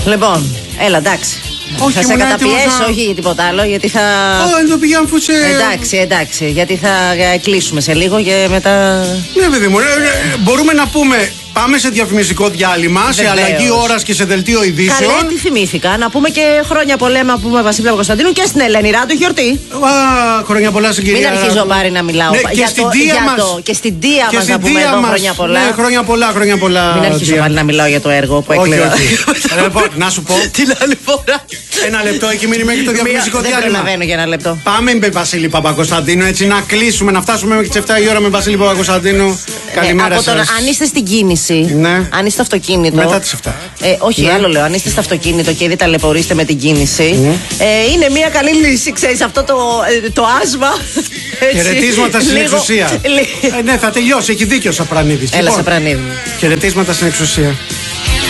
Λοιπόν, έλα, εντάξει. Όχι, θα σε καταπιέσω, όχι για τίποτα άλλο, γιατί θα. Δεν το πηγαίνω σε. Εντάξει, γιατί θα κλείσουμε σε λίγο και μετά. Ναι, παιδί μου, μπορούμε να πούμε. Πάμε σε διαφημιστικό διάλειμμα, Βεβαίως. σε αλλαγή ώρας και σε δελτίο ειδήσεων. Καλέ, τι θυμήθηκα. Να πούμε και χρόνια πολλά να πούμε Βασίλη Παπακοσταντίνου και στην Ελένη Ράντου γιορτή. Χρόνια πολλά στην κυρία. Μην αρχίζω πάρει να μιλάω. Ναι, και στην Δία μας. Και στην Δία μας να πούμε εδώ χρόνια πολλά. Ναι, χρόνια πολλά. Μην αρχίσω πάλι να μιλάω για το έργο που έκλαιγα. Λοιπόν, να σου πω. Την άλλη φορά. Ένα λεπτό έχει μείνει μέχρι το διαφημιστικό διάλειμμα. Δεν προλαβαίνω για ένα λεπτό. Πάμε με Βασίλη Παπακοσταντίνου, έτσι να κλείσουμε, να φτάσουμε μέχρι τις 7 η ώρα με Βασίλη Παπακοσταντίνου. Καλημέρα σας. Αν είστε στην κίνηση, ναι. αν είστε στο αυτοκίνητο. Μετά τις 7. Όχι, άλλο λέω. Αν είστε στο αυτοκίνητο και ήδη ταλαιπωρείστε με την κίνηση, είναι μια καλή λύση, ξέρεις, αυτό το άσμα. Χαιρετίσματα στην εξουσία. Ναι, θα τελειώσει, έχει δίκιο ο Σαπρανίδης. Έλα, Σαπρανίδη. Χαιρετίσματα στην εξουσία.